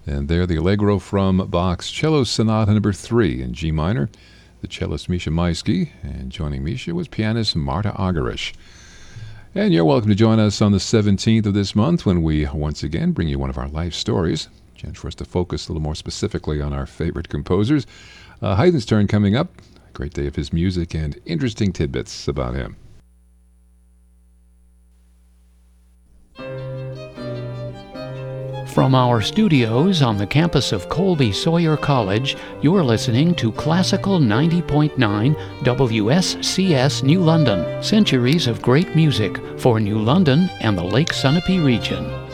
And there, the Allegro from Bach's Cello Sonata Number 3 in G minor. The cellist Misha Maisky, and joining Misha was pianist Marta Agarish. And you're welcome to join us on the 17th of this month when we once again bring you one of our life stories. A chance for us to focus a little more specifically on our favorite composers. Haydn's turn coming up. A great day of his music and interesting tidbits about him. From our studios on the campus of Colby Sawyer College, you're listening to Classical 90.9 WSCS New London. Centuries of great music for New London and the Lake Sunapee region.